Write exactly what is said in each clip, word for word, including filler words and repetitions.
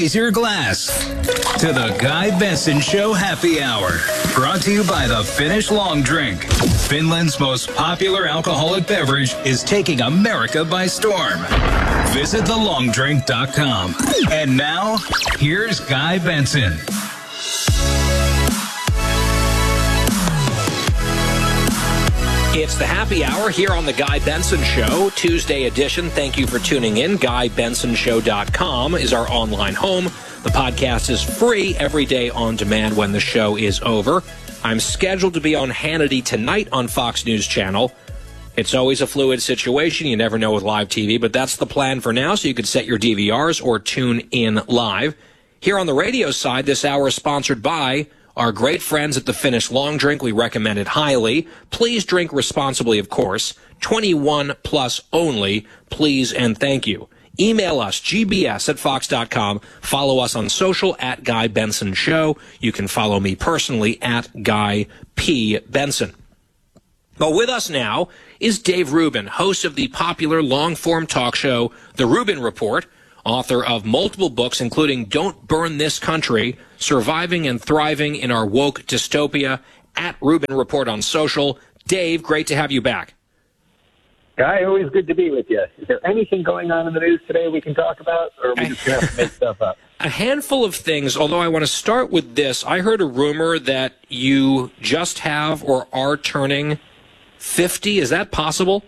raise your glass to the Guy Benson Show Happy Hour. Brought to you by the Finnish Long Drink. Finland's most popular alcoholic beverage is taking America by storm. Visit the long drink dot com. And now, here's Guy Benson. It's the Happy Hour here on the Guy Benson Show, Tuesday edition. Thank you for tuning in. Guy Benson Show dot com is our online home. The podcast is free every day on demand when the show is over. I'm scheduled to be on Hannity tonight on Fox News Channel. It's always a fluid situation. You never know with live T V, but that's the plan for now, so you can set your D V Rs or tune in live. Here on the radio side, this hour is sponsored by our great friends at the Finnish Long Drink. We recommend it highly. Please drink responsibly, of course. twenty-one plus only. Please and thank you. Email us, g b s at fox dot com. Follow us on social at Guy Benson Show. You can follow me personally at Guy P. Benson. Well, with us now is Dave Rubin, host of the popular long-form talk show, The Rubin Report, author of multiple books, including Don't Burn This Country, Surviving and Thriving in Our Woke Dystopia, at Rubin Report on social. Dave, great to have you back. Guy, always good to be with you. Is there anything going on in the news today we can talk about, or are we just going to have to make stuff up? A handful of things, although I want to start with this. I heard a rumor that you just have or are turning fifty. Is that possible?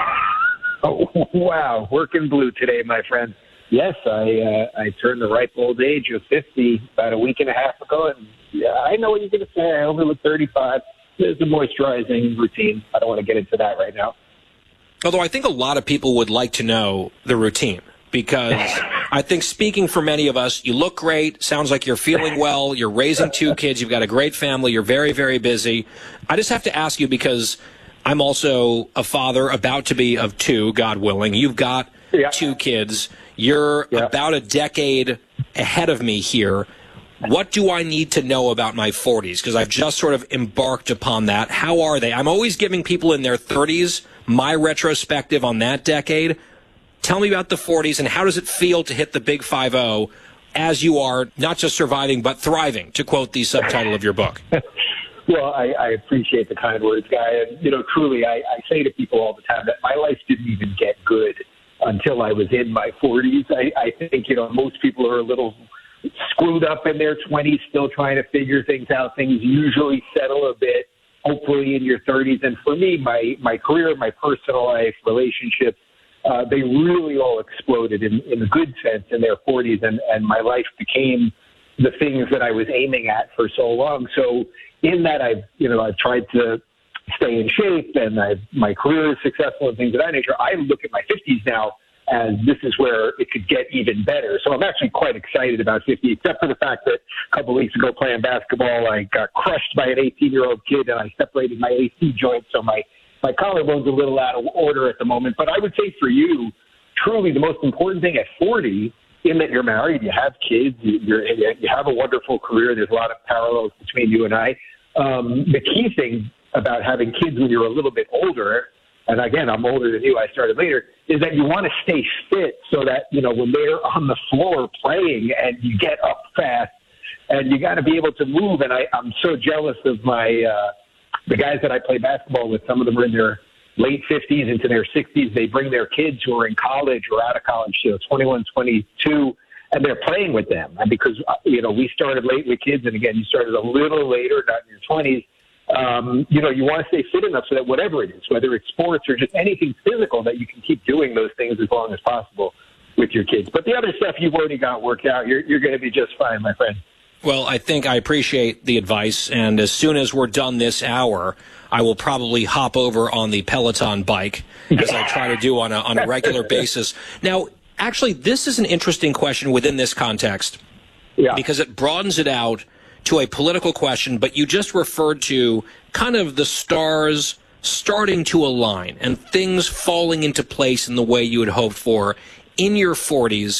Oh, wow. Working blue today, my friend. Yes, I uh, I turned the ripe old age of fifty about a week and a half ago, and yeah, I know what you're going to say. I only look thirty-five. There's the moisturizing routine. I don't want to get into that right now. Although I think a lot of people would like to know the routine, because I think speaking for many of us, you look great, sounds like you're feeling well, you're raising two kids, you've got a great family, you're very, very busy. I just have to ask you, because I'm also a father, about to be, of two, God willing. You've got yeah. two kids. You're yeah. about a decade ahead of me here. What do I need to know about my forties? Because I've just sort of embarked upon that. How are they? I'm always giving people in their thirties my retrospective on that decade. Tell me about the forties, and how does it feel to hit the big five oh as you are not just surviving but thriving, to quote the subtitle of your book? Well, I, I appreciate the kind words, Guy. And, you know, truly, I, I say to people all the time that my life didn't even get good until I was in my forties. I, I think, you know, most people are a little screwed up in their twenties, still trying to figure things out. Things usually settle a bit, hopefully, in your thirties. And for me, my, my career, my personal life, relationships, uh, they really all exploded in, in a good sense in their forties. And, and my life became the things that I was aiming at for so long. So in that, I've, you know, I've tried to stay in shape, and I've, my career is successful and things of that nature. I look at my fifties now as this is where it could get even better. So I'm actually quite excited about fifty, except for the fact that a couple of weeks ago playing basketball, I got crushed by an eighteen-year-old kid, and I separated my A C joint, so my, my collarbone's a little out of order at the moment. But I would say for you, truly the most important thing at forty, in that you're married, you have kids, you're, you have a wonderful career, there's a lot of parallels between you and I. Um, the key thing about having kids when you're a little bit older, and again, I'm older than you, I started later, is that you want to stay fit so that, you know, when they're on the floor playing and you get up fast and you got to be able to move. And I, I'm so jealous of my, uh, the guys that I play basketball with. Some of them are in their late fifties into their sixties. They bring their kids who are in college or out of college, you know, twenty-one, twenty-two, and they're playing with them. And because, you know, we started late with kids, and again, you started a little later, not in your twenties. Um, you know, you want to stay fit enough so that whatever it is, whether it's sports or just anything physical, that you can keep doing those things as long as possible with your kids. But the other stuff you've already got worked out. You're, you're going to be just fine, my friend. Well, I think I appreciate the advice, and as soon as we're done this hour, I will probably hop over on the Peloton bike, as I try to do on a, on a regular basis. Now, actually, this is an interesting question within this context, yeah, because it broadens it out to a political question, but you just referred to kind of the stars starting to align and things falling into place in the way you had hoped for in your forties.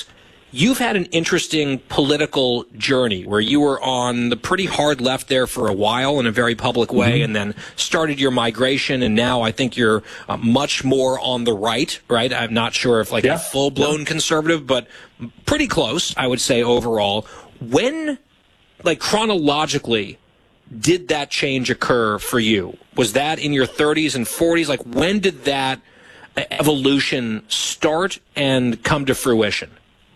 You've had an interesting political journey where you were on the pretty hard left there for a while in a very public way, mm-hmm. and then started your migration, and now I think you're uh, much more on the right, right? I'm not sure if like yeah. a full-blown yeah. conservative, but pretty close, I would say, overall. When, like chronologically, did that change occur for you? Was that in your thirties and forties? Like, when did that evolution start and come to fruition?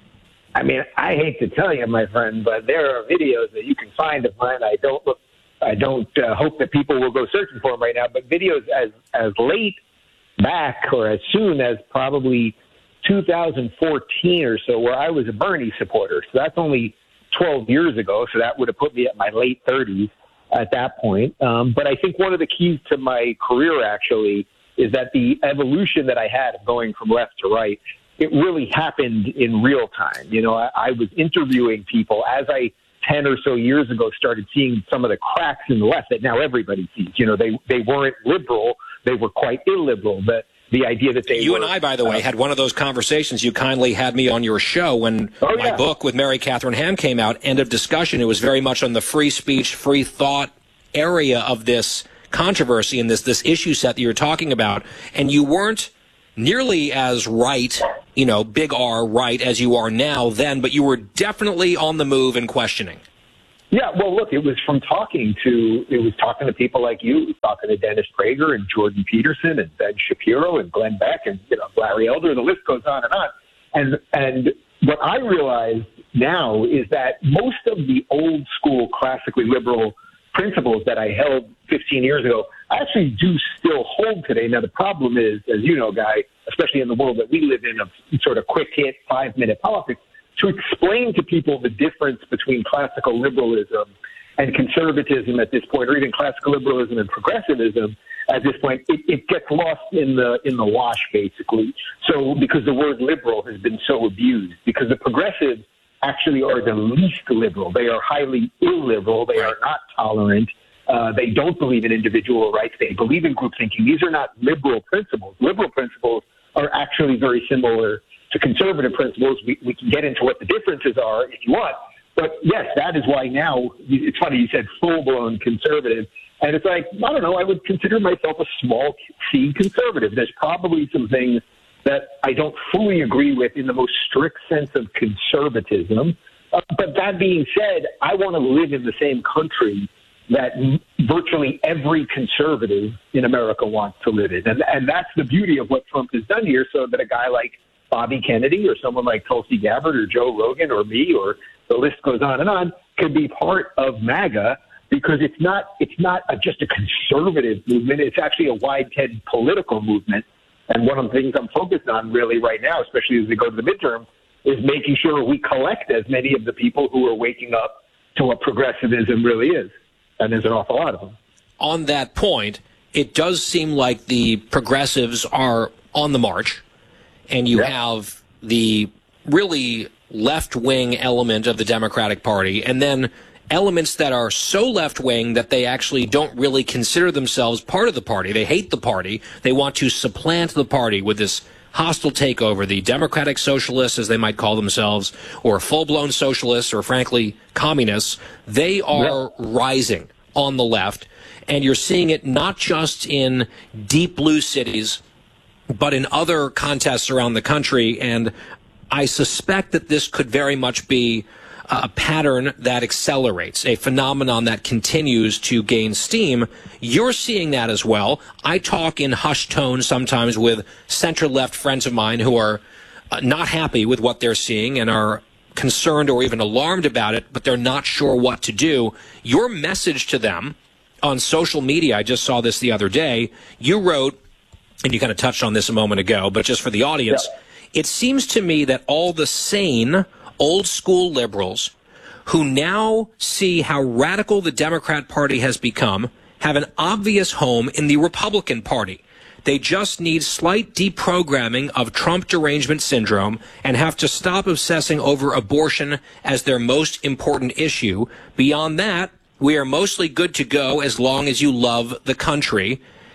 I mean, I hate to tell you, my friend, but there are videos that you can find of mine. I don't look, I don't uh, hope that people will go searching for them right now, but videos as, as late back or as soon as probably two thousand fourteen or so, where I was a Bernie supporter. So that's only twelve years ago. So that would have put me at my late thirties at that point. Um, but I think one of the keys to my career actually is that the evolution that I had of going from left to right, it really happened in real time. You know, I, I was interviewing people as I ten or so years ago started seeing some of the cracks in the left that now everybody sees. You know, they they weren't liberal; they were quite illiberal. But the idea that they you were, and I, by the uh, way, had one of those conversations. You kindly had me on your show when oh, my yeah. book with Mary Catherine Ham came out. End of discussion. It was very much on the free speech, free thought area of this controversy and this this issue set that you're talking about, and you weren't nearly as right, you know, big R right as you are now then, but you were definitely on the move and questioning. Yeah, well, look, it was from talking to, it was talking to people like you, it was talking to Dennis Prager and Jordan Peterson and Ben Shapiro and Glenn Beck and, you know, Larry Elder, the list goes on and on. And, and what I realize now is that most of the old school classically liberal principles that I held fifteen years ago, I actually do still hold today. Now, the problem is, as you know, Guy, especially in the world that we live in of sort of quick hit, five minute politics, to explain to people the difference between classical liberalism and conservatism at this point, or even classical liberalism and progressivism at this point, it, it gets lost in the in the wash, basically. So because the word liberal has been so abused, because the progressives actually are the least liberal. They are highly illiberal. They are not tolerant. Uh, they don't believe in individual rights. They believe in group thinking. These are not liberal principles. Liberal principles are actually very similar to conservative principles. We, we can get into what the differences are if you want. But, yes, that is why now, it's funny, you said full-blown conservative. And it's like, I don't know, I would consider myself a small C conservative. There's probably some things that I don't fully agree with in the most strict sense of conservatism. Uh, but that being said, I want to live in the same country that virtually every conservative in America wants to live in. And, and that's the beauty of what Trump has done here, so that a guy like Bobby Kennedy or someone like Tulsi Gabbard or Joe Rogan or me, or the list goes on and on, could be part of MAGA, because it's not it's not a, just a conservative movement. It's actually a wide-headed political movement. And one of the things I'm focused on really right now, especially as we go to the midterm, is making sure we collect as many of the people who are waking up to what progressivism really is. And there's an awful lot of them. On that point, it does seem like the progressives are on the march, and you yeah. have the really left-wing element of the Democratic Party, and then elements that are so left-wing that they actually don't really consider themselves part of the party. They hate the party. They want to supplant the party with this hostile takeover, the democratic socialists, as they might call themselves, or full-blown socialists, or frankly, communists. They are yeah. rising on the left, and you're seeing it not just in deep blue cities, but in other contests around the country, and I suspect that this could very much be a pattern that accelerates, a phenomenon that continues to gain steam. You're seeing that as well. I talk in hushed tones sometimes with center-left friends of mine who are uh, not happy with what they're seeing and are concerned or even alarmed about it, but they're not sure what to do. Your message to them on social media, I just saw this the other day, you wrote, and you kind of touched on this a moment ago, but just for the audience, yeah. It seems to me that all the sane old school liberals who now see how radical the Democrat Party has become have an obvious home in the Republican Party. They just need slight deprogramming of Trump derangement syndrome and have to stop obsessing over abortion as their most important issue. Beyond that, we are mostly good to go as long as you love the country.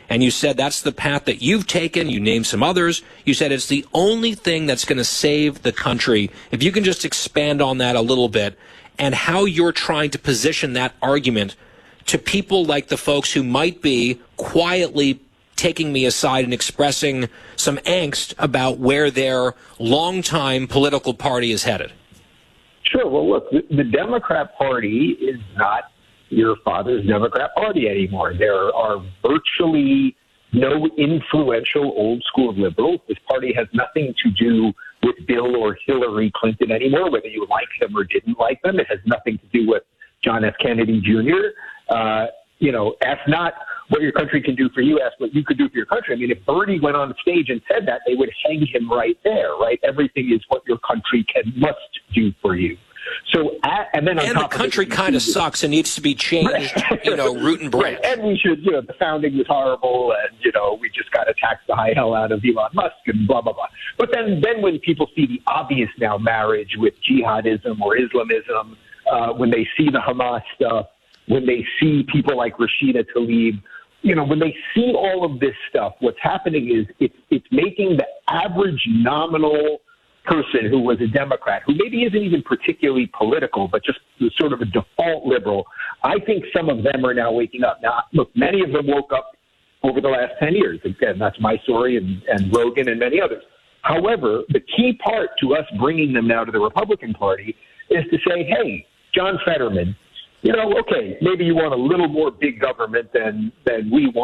And you said that's the path that you've taken. You named some others. You said it's the only thing that's going to save the country. If you can just expand on that a little bit and how you're trying to position that argument to people like the folks who might be quietly taking me aside and expressing some angst about where their longtime political party is headed. Sure. Well, look, the, the Democrat Party is not your father's Democrat Party anymore. There are virtually no influential old school liberals. This party has nothing to do with Bill or Hillary Clinton anymore, whether you like them or didn't like them. It has nothing to do with John F. Kennedy Junior Uh, you know, ask not what your country can do for you, ask what you could do for your country. I mean, if Bernie went on stage and said that, they would hang him right there, right? Everything is what your country can must do for you. So, at, and then on and top the country kind of sucks and needs to be changed, you know, root and branch. Right. And we should, you know, the founding was horrible, and you know, we just got to tax the high hell out of Elon Musk and blah blah blah. But then, then when people see the obvious now marriage with jihadism or Islamism, uh, when they see the Hamas stuff, when they see people like Rashida Tlaib, you know, when they see all of this stuff, what's happening is it's it's making the average nominal person who was a Democrat, who maybe isn't even particularly political, but just sort of a default liberal, I think some of them are now waking up. Now, look, many of them woke up over the last ten years. Again, that's my story and, and Rogan and many others. However, the key part to us bringing them now to the Republican Party is to say, hey, John Fetterman, you know, okay, maybe you want a little more big government than, than we want.